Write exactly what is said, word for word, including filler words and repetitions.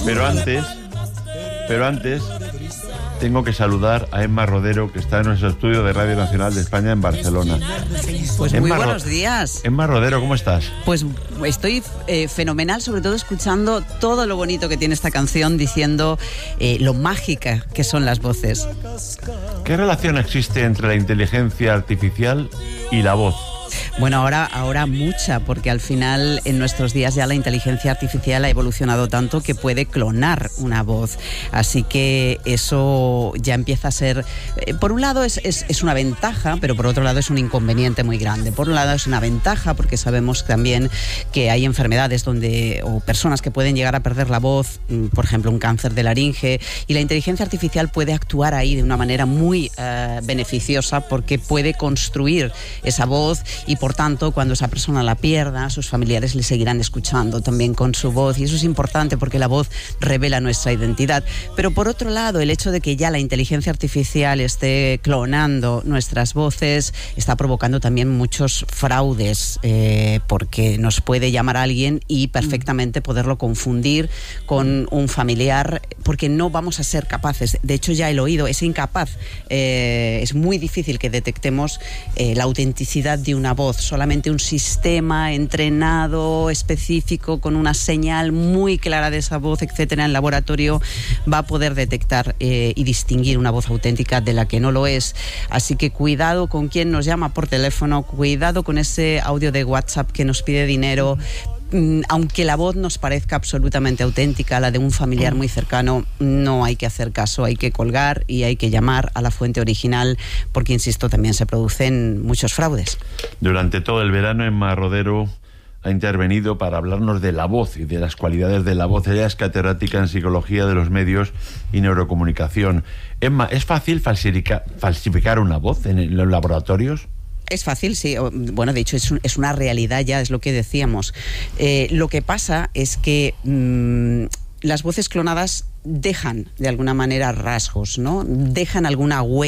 Pero antes, pero antes tengo que saludar a Emma Rodero, que está en nuestro estudio de Radio Nacional de España en Barcelona. Pues Emma muy Ro- buenos días. Emma Rodero, ¿cómo estás? Pues estoy eh, fenomenal, sobre todo escuchando todo lo bonito que tiene esta canción, diciendo eh, lo mágica que son las voces. ¿Qué relación existe entre la inteligencia artificial y la voz? Bueno, ahora, ahora mucha, porque al final en nuestros días ya la inteligencia artificial ha evolucionado tanto que puede clonar una voz. Así que eso ya empieza a ser... Eh, por un lado es, es, es una ventaja, pero por otro lado es un inconveniente muy grande. Por un lado es una ventaja porque sabemos también que hay enfermedades donde o personas que pueden llegar a perder la voz, por ejemplo un cáncer de laringe, y la inteligencia artificial puede actuar ahí de una manera muy eh, beneficiosa porque puede construir esa voz y por tanto cuando esa persona la pierda sus familiares le seguirán escuchando también con su voz, y eso es importante porque la voz revela nuestra identidad. Pero por otro lado, el hecho de que ya la inteligencia artificial esté clonando nuestras voces está provocando también muchos fraudes, eh, porque nos puede llamar a alguien y perfectamente poderlo confundir con un familiar, porque no vamos a ser capaces. De hecho, ya el oído es incapaz, eh, es muy difícil que detectemos eh, la autenticidad de una voz. Solamente un sistema entrenado, específico, con una señal muy clara de esa voz, etcétera, en laboratorio, va a poder detectar eh, y distinguir una voz auténtica de la que no lo es. Así que cuidado con quien nos llama por teléfono, cuidado con ese audio de WhatsApp que nos pide dinero. Aunque la voz nos parezca absolutamente auténtica, la de un familiar muy cercano, no hay que hacer caso, hay que colgar y hay que llamar a la fuente original, porque, insisto, también se producen muchos fraudes. Durante todo el verano, Emma Rodero ha intervenido para hablarnos de la voz y de las cualidades de la voz. Ella es catedrática en Psicología de los Medios y Neurocomunicación. Emma, ¿es fácil falsificar, falsificar una voz en los laboratorios? Es fácil, sí. Bueno, de hecho, es, un, es una realidad ya, es lo que decíamos. Eh, lo que pasa es que mmm, las voces clonadas dejan, de alguna manera, rasgos, ¿no? Dejan alguna huella.